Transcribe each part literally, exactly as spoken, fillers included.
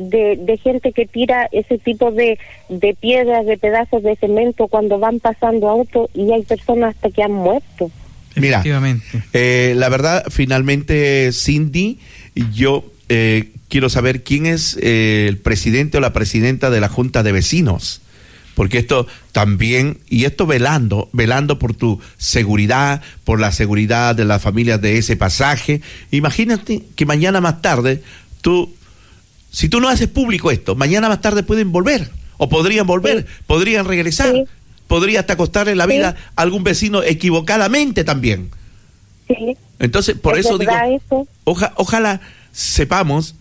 de, de gente que tira ese tipo de, de piedras, de pedazos de cemento cuando van pasando autos, y hay personas hasta que han muerto. Mira, eh, la verdad, finalmente, Cindy, yo eh, quiero saber quién es eh, el presidente o la presidenta de la Junta de Vecinos, porque esto también, y esto velando, velando por tu seguridad, por la seguridad de las familias de ese pasaje. Imagínate que mañana más tarde, tú, si tú no haces público esto, mañana más tarde pueden volver, o podrían volver, sí. podrían regresar, sí. podría hasta costarle la vida sí. a algún vecino equivocadamente también. Sí. Entonces, por ¿Es eso digo, eso? Oja, ojalá sepamos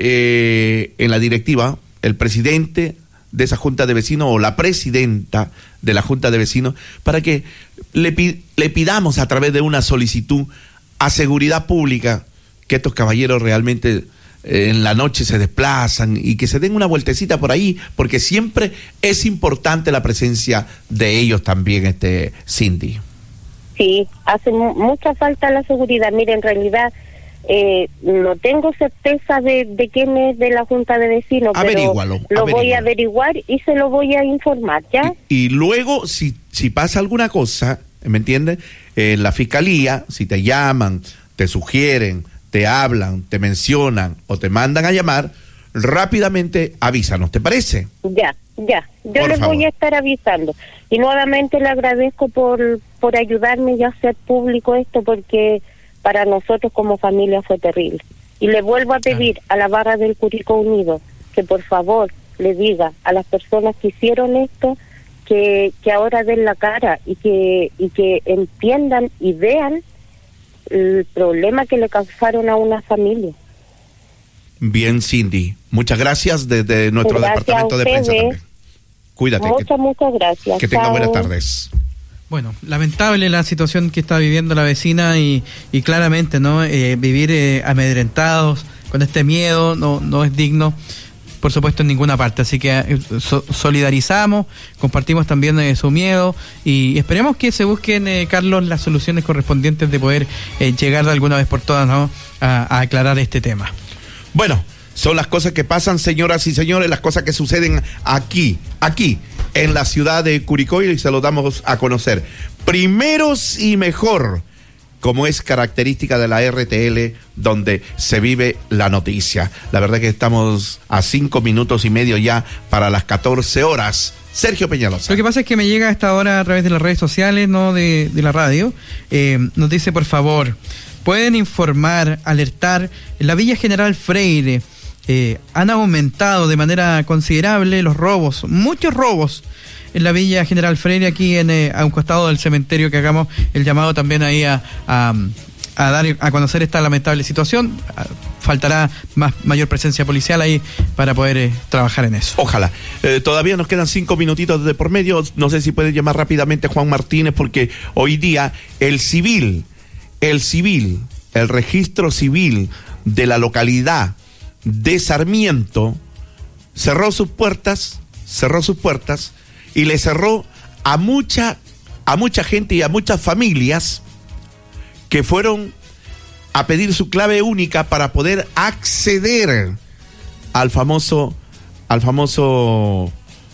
eh, en la directiva, el presidente de esa junta de vecinos o la presidenta de la junta de vecinos, para que le, pi- le pidamos a través de una solicitud a seguridad pública que estos caballeros realmente eh, en la noche se desplazan y que se den una vueltecita por ahí, porque siempre es importante la presencia de ellos también, este Cindy. Sí, hace mu- mucha falta la seguridad. Mire, en realidad Eh, no tengo certeza de, de quién es de la Junta de Vecinos, averígualo, pero lo averígualo. voy a averiguar y se lo voy a informar, ¿ya? Y, y luego, si, si pasa alguna cosa, ¿me entiendes? Eh, la fiscalía, si te llaman, te sugieren, te hablan, te mencionan o te mandan a llamar, rápidamente avísanos, ¿te parece? Ya, ya, yo Por les favor. voy a estar avisando. Y nuevamente le agradezco por, por ayudarme y hacer público esto, porque para nosotros como familia fue terrible. Y le vuelvo a pedir a la barra del Curicó Unido que por favor le diga a las personas que hicieron esto que, que ahora den la cara y que, y que entiendan y vean el problema que le causaron a una familia. Bien, Cindy. Muchas gracias desde nuestro Gracias departamento de prensa también. Cuídate. Muchas, que, muchas gracias. Que tenga Chao. buenas tardes. Bueno, lamentable la situación que está viviendo la vecina y, y claramente, ¿no? Eh, vivir eh, amedrentados, con este miedo, no, no es digno, por supuesto, en ninguna parte. Así que eh, so, solidarizamos, compartimos también eh, su miedo y esperemos que se busquen, eh, Carlos, las soluciones correspondientes de poder eh, llegar de alguna vez por todas, ¿no? a, a aclarar este tema. Bueno, son las cosas que pasan, señoras y señores, las cosas que suceden aquí, aquí, en la ciudad de Curicó, y se los damos a conocer. Primeros y mejor, como es característica de la R T L, donde se vive la noticia. La verdad que estamos a cinco minutos y medio ya para las catorce horas. Sergio Peñalosa. Lo que pasa es que me llega a esta hora a través de las redes sociales, no de, de la radio, eh, nos dice, por favor, pueden informar, alertar, en la Villa General Freire, Eh, han aumentado de manera considerable los robos, muchos robos en la Villa General Freire, aquí en eh, a un costado del cementerio, que hagamos el llamado también ahí a, a, a dar a conocer esta lamentable situación. Faltará más mayor presencia policial ahí para poder eh, trabajar en eso. Ojalá. Eh, todavía nos quedan cinco minutitos de por medio. No sé si puede llamar rápidamente Juan Martínez, porque hoy día el civil, el civil, el registro civil de la localidad de Sarmiento cerró sus puertas, cerró sus puertas y le cerró a mucha, a mucha gente y a muchas familias que fueron a pedir su clave única para poder acceder al famoso, al famoso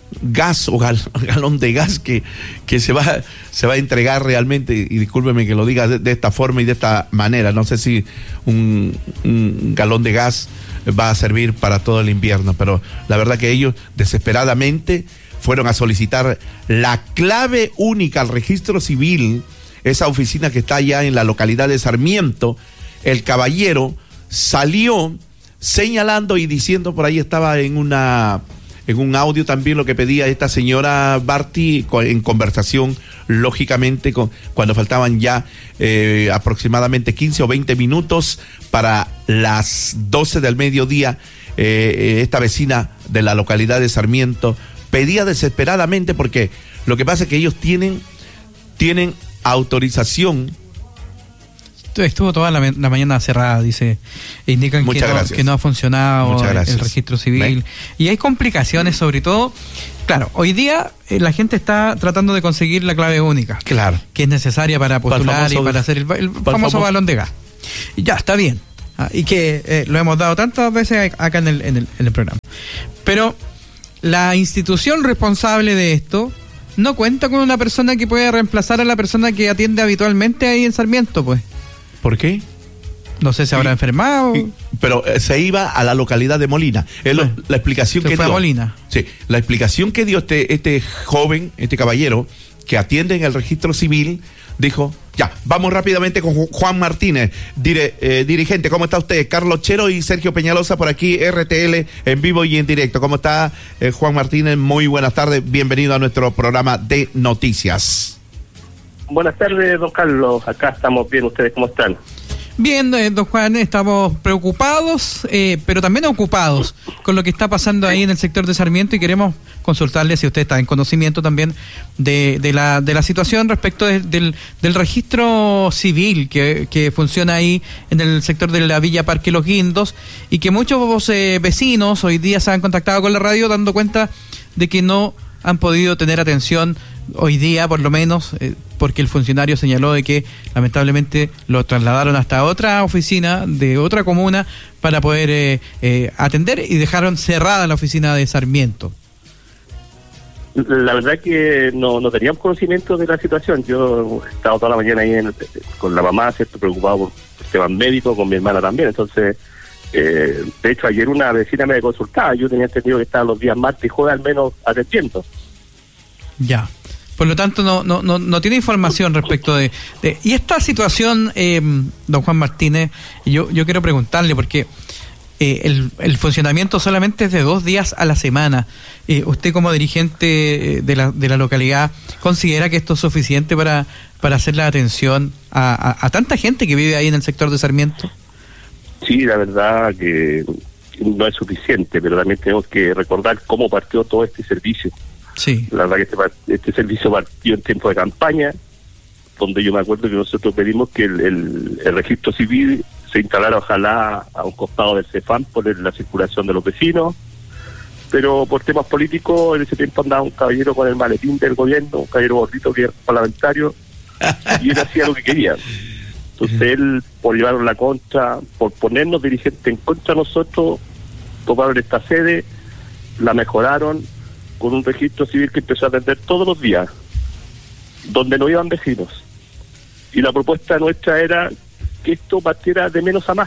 gas o gal, galón de gas que, que se va, se va a entregar realmente, y discúlpeme que lo diga de, de esta forma y de esta manera. No sé si un, un galón de gas va a servir para todo el invierno, pero la verdad que ellos desesperadamente fueron a solicitar la clave única al registro civil, esa oficina que está allá en la localidad de Sarmiento. El caballero salió señalando y diciendo, por ahí estaba en una en un audio también lo que pedía esta señora Barty, en conversación lógicamente con, cuando faltaban ya eh, aproximadamente quince o veinte minutos para las doce del mediodía. eh, esta vecina de la localidad de Sarmiento pedía desesperadamente, porque lo que pasa es que ellos tienen tienen autorización. Estuvo toda la, la mañana cerrada, dice. Indican que no, que no ha funcionado el, el registro civil. ¿Ven? Y hay complicaciones, sobre todo. Claro, hoy día eh, la gente está tratando de conseguir la clave única. Claro. Que es necesaria para postular famoso, y para hacer el, el famoso, famoso balón de gas. Y ya, está bien. Ah, y que eh, lo hemos dado tantas veces acá en el, en el, en el programa. Pero la institución responsable de esto no cuenta con una persona que pueda reemplazar a la persona que atiende habitualmente ahí en Sarmiento, pues. ¿Por qué? No sé si habrá y, enfermado. Y, pero eh, se iba a la localidad de Molina. Es lo, la explicación se que fue dio. a Molina. Sí, la explicación que dio este, este joven, este caballero, que atiende en el registro civil, dijo, ya, vamos rápidamente con Juan Martínez, dire, eh, dirigente. ¿Cómo está usted? Carlos Chero y Sergio Peñalosa por aquí, R T L, en vivo y en directo. ¿Cómo está eh, Juan Martínez? Muy buenas tardes, bienvenido a nuestro programa de noticias. Buenas tardes, don Carlos. Acá estamos bien. ¿Ustedes cómo están? Bien, eh, don Juan, estamos preocupados, eh, pero también ocupados con lo que está pasando ahí en el sector de Sarmiento y queremos consultarle si usted está en conocimiento también de, de, la, de la situación respecto de, del, del registro civil que, que funciona ahí en el sector de la Villa Parque Los Guindos y que muchos eh, vecinos hoy día se han contactado con la radio dando cuenta de que no han podido tener atención hoy día, por lo menos, eh, porque el funcionario señaló de que lamentablemente lo trasladaron hasta otra oficina de otra comuna para poder eh, eh, atender y dejaron cerrada la oficina de Sarmiento. La verdad que no, no teníamos conocimiento de la situación. Yo he estado toda la mañana ahí en, con la mamá, ¿cierto?, preocupado por temas médicos, con mi hermana también. Entonces, eh, de hecho, ayer una vecina me consultaba. Yo tenía entendido que estaba los días martes y jueves al menos atendiendo. Ya. Por lo tanto, no no no, no tiene información respecto de... de y esta situación, eh, don Juan Martínez, yo yo quiero preguntarle, porque eh, el, el funcionamiento solamente es de dos días a la semana. Eh, usted como dirigente de la de la localidad, ¿considera que esto es suficiente para, para hacer la atención a, a, a tanta gente que vive ahí en el sector de Sarmiento? Sí, la verdad que no es suficiente, pero también tenemos que recordar cómo partió todo este servicio. Sí. La verdad que este, este servicio partió en tiempo de campaña, donde yo me acuerdo que nosotros pedimos que el, el, el registro civil se instalara ojalá a un costado del CEFAM por la circulación de los vecinos, pero por temas políticos en ese tiempo andaba un caballero con el maletín del gobierno, un caballero gordito que era parlamentario, y él hacía lo que quería. Entonces él, por llevarnos la contra, por ponernos dirigentes en contra de nosotros, tomaron esta sede, la mejoraron con un registro civil que empezó a atender todos los días, donde no iban vecinos. Y la propuesta nuestra era que esto partiera de menos a más,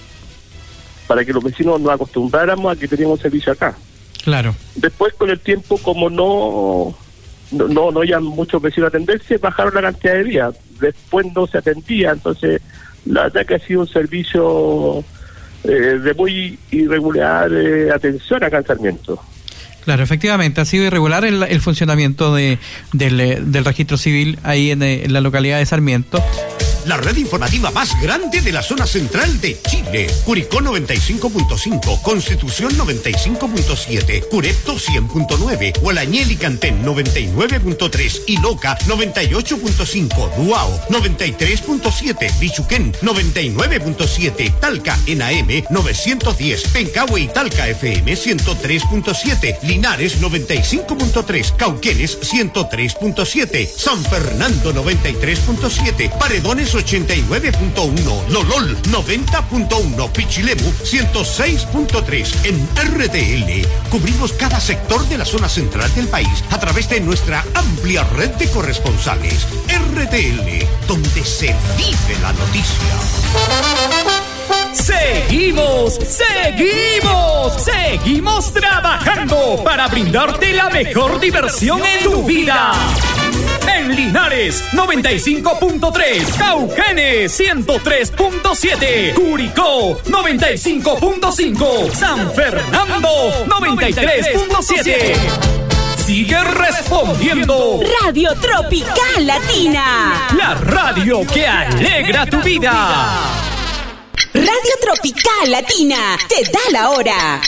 para que los vecinos nos acostumbráramos a que teníamos servicio acá. Claro. Después, con el tiempo, como no no no, no había muchos vecinos a atenderse, bajaron la cantidad de días. Después no se atendía, entonces la verdad que ha sido un servicio eh, de muy irregular eh, atención acá en Sarmiento. Claro, efectivamente, ha sido irregular el, el funcionamiento de, del, del registro civil ahí en, en la localidad de Sarmiento. La red informativa más grande de la zona central de Chile. Curicó noventa y cinco punto cinco, Constitución noventa y cinco punto siete, Curepto cien punto nueve, Hualañel y Cantén noventa y nueve punto tres, Iloca noventa y ocho punto cinco, Duao noventa y tres punto siete, Bichuquén noventa y nueve punto siete, Talca en A M novecientos diez, Pencahue y Talca F M ciento tres punto siete, Linares noventa y cinco punto tres, Cauquenes ciento tres punto siete, San Fernando noventa y tres punto siete, Paredones ochenta y nueve punto uno, Lolol noventa punto uno, Pichilemu ciento seis punto tres. En R T L cubrimos cada sector de la zona central del país a través de nuestra amplia red de corresponsales. R T L, donde se vive la noticia. Seguimos, seguimos, seguimos trabajando para brindarte la mejor diversión en tu vida. En Linares, noventa y cinco punto tres, Cauquenes, ciento tres punto siete, Curicó, noventa y cinco punto cinco, San Fernando, noventa y tres punto siete. Sigue respondiendo. Radio Tropical Latina. La radio que alegra tu vida. Radio Tropical Latina te da la hora.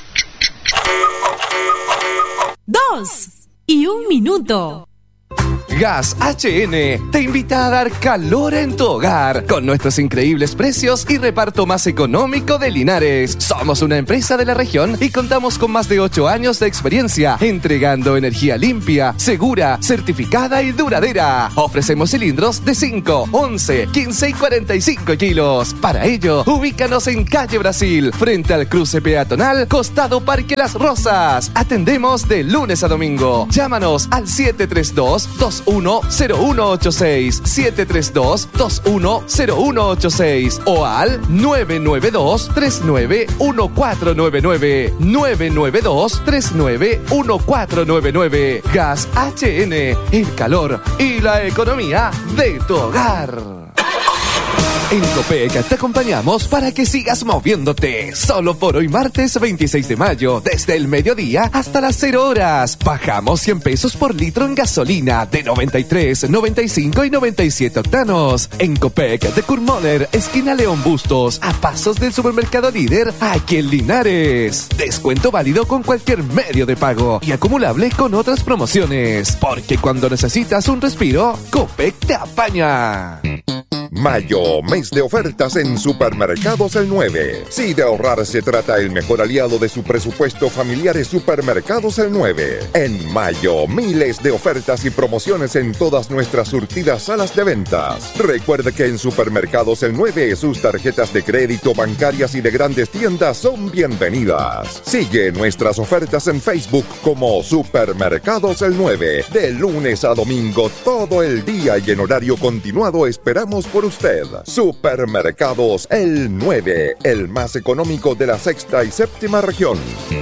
Dos y un minuto. Gas H N te invita a dar calor en tu hogar con nuestros increíbles precios y reparto más económico de Linares. Somos una empresa de la región y contamos con más de ocho años de experiencia entregando energía limpia, segura, certificada y duradera. Ofrecemos cilindros de cinco, once, quince y cuarenta y cinco kilos. Para ello, ubícanos en Calle Brasil, frente al cruce peatonal, costado Parque Las Rosas. Atendemos de lunes a domingo. Llámanos al siete tres dos, dos uno cero uno ocho seis, siete tres dos, dos uno cero uno ocho seis o al nueve nueve dos, tres nueve uno cuatro nueve nueve, nueve nueve dos, tres nueve uno cuatro nueve nueve. Gas H N, el calor y la economía de tu hogar. En Copec te acompañamos para que sigas moviéndote. Solo por hoy martes veintiséis de mayo, desde el mediodía hasta las cero horas. Bajamos cien pesos por litro en gasolina de noventa y tres, noventa y cinco y noventa y siete octanos. En Copec de Kurmoller, esquina León Bustos, a pasos del supermercado líder, aquí en Linares. Descuento válido con cualquier medio de pago y acumulable con otras promociones. Porque cuando necesitas un respiro, Copec te apaña. Mayo, mes de ofertas en Supermercados El nueve. Si de ahorrar se trata, el mejor aliado de su presupuesto familiar es Supermercados El nueve. En mayo, miles de ofertas y promociones en todas nuestras surtidas salas de ventas. Recuerde que en Supermercados El nueve sus tarjetas de crédito, bancarias y de grandes tiendas son bienvenidas. Sigue nuestras ofertas en Facebook como Supermercados El nueve. De lunes a domingo, todo el día y en horario continuado esperamos por usted. Supermercados El nueve, el más económico de la sexta y séptima región.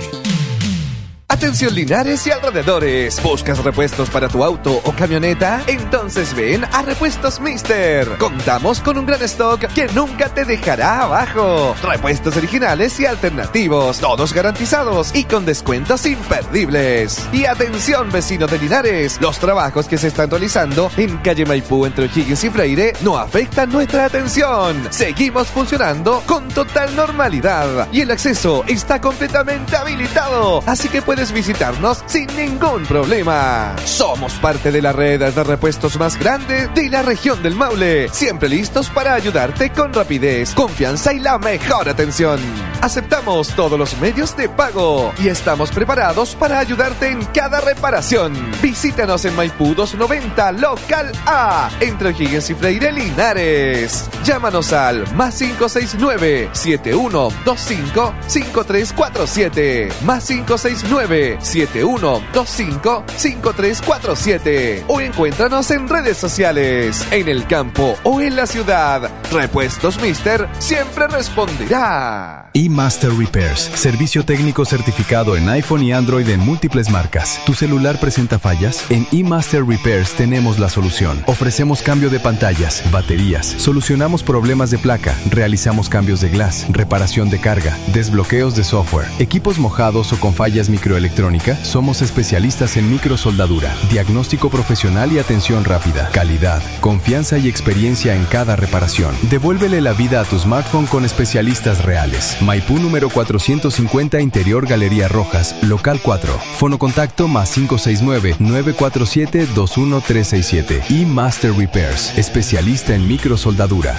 Atención Linares y alrededores. ¿Buscas repuestos para tu auto o camioneta? Entonces ven a Repuestos Mister. Contamos con un gran stock que nunca te dejará abajo. Repuestos originales y alternativos, todos garantizados y con descuentos imperdibles. Y atención vecino de Linares, los trabajos que se están realizando en calle Maipú entre O'Higgins y Freire no afectan nuestra atención. Seguimos funcionando con total normalidad y el acceso está completamente habilitado, así que puedes visitarnos sin ningún problema. Somos parte de la red de repuestos más grande de la región del Maule, siempre listos para ayudarte con rapidez, confianza y la mejor atención. Aceptamos todos los medios de pago y estamos preparados para ayudarte en cada reparación. Visítanos en Maipú doscientos noventa Local A, entre O'Higgins y Freire Linares. Llámanos al más cinco seis nueve, siete uno dos cinco, cinco tres cuatro siete, más cinco seis nueve, siete uno dos cinco, cinco tres cuatro siete o encuéntranos en redes sociales, en el campo o en la ciudad. Repuestos Mister siempre responderá. eMaster Repairs, servicio técnico certificado en iPhone y Android en múltiples marcas. ¿Tu celular presenta fallas? En eMaster Repairs tenemos la solución. Ofrecemos cambio de pantallas, baterías, solucionamos problemas de placa, realizamos cambios de glass, reparación de carga, desbloqueos de software, equipos mojados o con fallas microelectrónica. Somos especialistas en microsoldadura, diagnóstico profesional y atención rápida, calidad, confianza y experiencia en cada reparación. Devuélvele la vida a tu smartphone con especialistas reales. Maipú número cuatrocientos cincuenta, Interior Galería Rojas, local cuatro. Fonocontacto más cinco seis nueve, nueve cuatro siete, dos uno tres seis siete. eMaster Repairs, especialista en microsoldadura.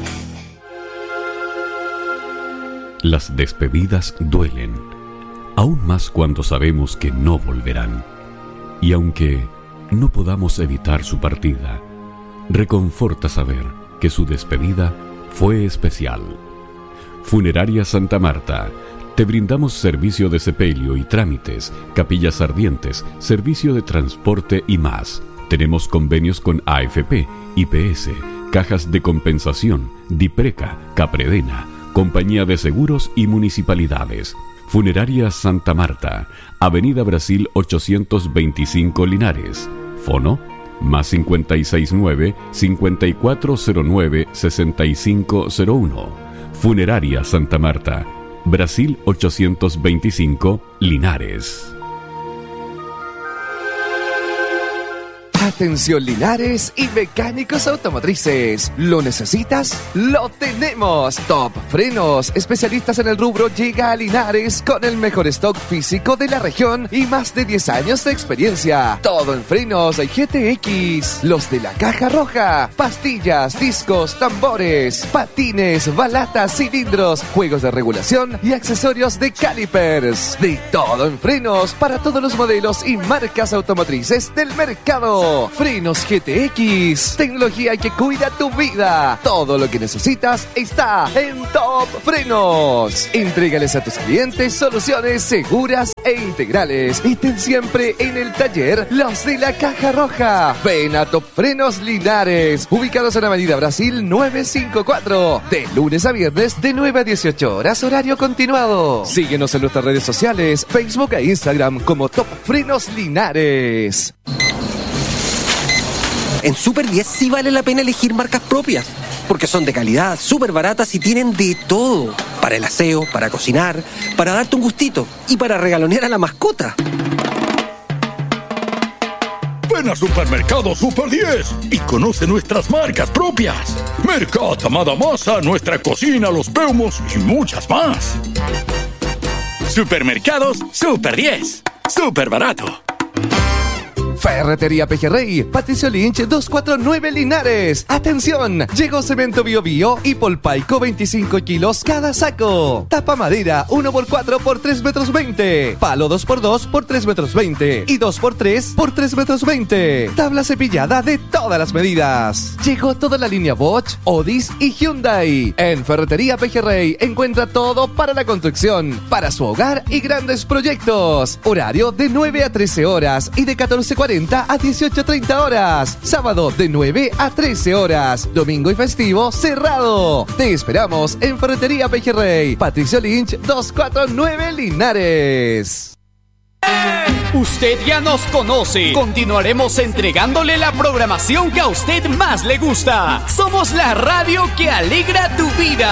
Las despedidas duelen, aún más cuando sabemos que no volverán. Y aunque no podamos evitar su partida, reconforta saber que su despedida fue especial. Funeraria Santa Marta. Te brindamos servicio de sepelio y trámites, capillas ardientes, servicio de transporte y más. Tenemos convenios con A F P, I P S, cajas de compensación, Dipreca, Capredena, compañía de seguros y municipalidades. Funeraria Santa Marta, Avenida Brasil ochocientos veinticinco Linares. Fono más cincuenta y seis nueve, cincuenta y cuatro cero nueve, sesenta y cinco cero uno. Funeraria Santa Marta, Brasil ochocientos veinticinco, Linares. Atención Linares y mecánicos automotrices. ¿Lo necesitas? ¡Lo tenemos! Top Frenos, especialistas en el rubro, llega a Linares con el mejor stock físico de la región y más de diez años de experiencia. Todo en frenos G T X. Los de la caja roja. Pastillas, discos, tambores, patines, balatas, cilindros, juegos de regulación y accesorios de calipers. De todo en frenos para todos los modelos y marcas automotrices del mercado. Frenos G T X, tecnología que cuida tu vida. Todo lo que necesitas está en Top Frenos. Entrégales a tus clientes soluciones seguras e integrales. Y ten siempre en el taller los de la caja roja. Ven a Top Frenos Linares, ubicados en Avenida Brasil novecientos cincuenta y cuatro, de lunes a viernes de nueve a dieciocho horas, horario continuado. Síguenos en nuestras redes sociales, Facebook e Instagram como Top Frenos Linares. En Super diez sí vale la pena elegir marcas propias, porque son de calidad, súper baratas y tienen de todo. Para el aseo, para cocinar, para darte un gustito y para regalonear a la mascota. Ven a Supermercado Super diez y conoce nuestras marcas propias. Mercat, Amada Masa, Nuestra Cocina, Los Peumos y muchas más. Supermercados Super diez. Súper barato. Ferretería Pejerrey, Patricio Lynch doscientos cuarenta y nueve Linares. ¡Atención! Llegó cemento Bio Bio y Polpaico veinticinco kilos cada saco. Tapa madera uno por cuatro por tres metros veinte. Palo dos por dos por tres metros veinte. Y dos por tres por tres metros veinte. Tabla cepillada de todas las medidas. Llegó toda la línea Bosch, Otis y Hyundai. En Ferretería Pejerrey encuentra todo para la construcción, para su hogar y grandes proyectos. Horario de nueve a trece horas y de catorce cuarenta a dieciocho treinta horas. Sábado de nueve a trece horas. Domingo y festivo cerrado. Te esperamos en Ferretería Pejerrey. Patricio Lynch doscientos cuarenta y nueve Linares. Usted ya nos conoce. Continuaremos entregándole la programación que a usted más le gusta. Somos la radio que alegra tu vida.